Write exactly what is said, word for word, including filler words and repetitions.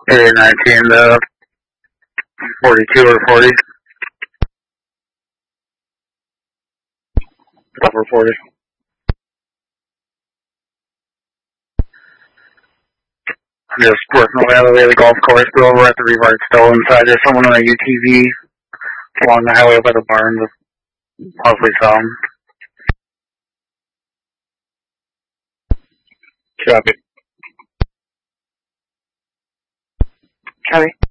Area nineteen to forty-two or forty. Over forty. I'm just working my way out of the way of the golf course, but over at the Revart still inside. There's someone on a U T V along the highway by the barn. Hopefully saw him. Copy. Copy.